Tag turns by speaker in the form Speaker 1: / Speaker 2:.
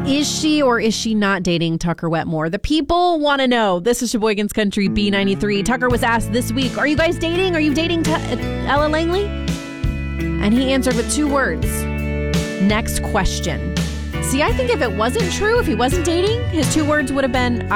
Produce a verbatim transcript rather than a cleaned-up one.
Speaker 1: Is she or is she not dating Tucker Wetmore? The people want to know. This is Sheboygan's Country B ninety-three. Tucker was asked this week, are you guys dating? Are you dating T- Ella Langley? And he answered with two words. Next question. See, I think if it wasn't true, if he wasn't dating, his two words would have been,